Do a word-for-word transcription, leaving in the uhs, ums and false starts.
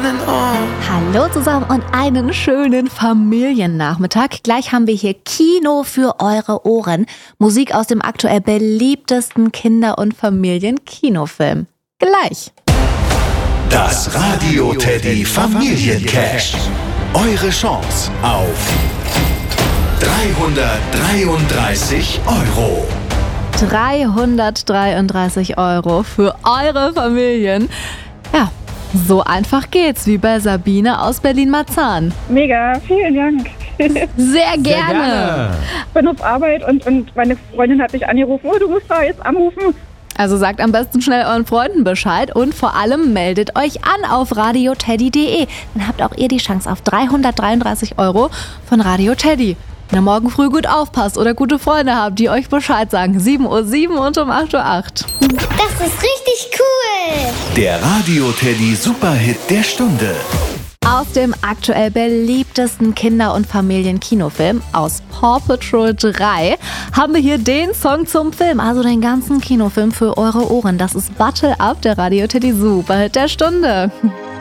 deinen Ohren. Hallo zusammen und einen schönen Familiennachmittag. Gleich haben wir hier Kino für eure Ohren. Musik aus dem aktuell beliebtesten Kinder- und Familien-Kinofilm. Gleich. Das Radio Teddy Familiencash. Eure Chance auf dreihundertdreiunddreißig Euro. dreihundertdreiunddreißig Euro für eure Familien. Ja, so einfach geht's, wie bei Sabine aus Berlin-Marzahn. Mega, vielen Dank. Sehr gerne. Sehr gerne. Ich bin auf Arbeit und, und meine Freundin hat mich angerufen, oh, du musst da jetzt anrufen. Also sagt am besten schnell euren Freunden Bescheid und vor allem meldet euch an auf radio teddy punkt de. Dann habt auch ihr die Chance auf dreihundertdreiunddreißig Euro von Radio Teddy. Wenn ihr morgen früh gut aufpasst oder gute Freunde habt, die euch Bescheid sagen. sieben Uhr sieben und um acht Uhr acht. Das ist richtig cool. Der Radio Teddy Superhit der Stunde. Aus dem aktuell beliebtesten Kinder- und Familien-Kinofilm, aus Paw Patrol drei, haben wir hier den Song zum Film, also den ganzen Kinofilm für eure Ohren. Das ist Bottle Up, der Radio Teddy Superhit der Stunde.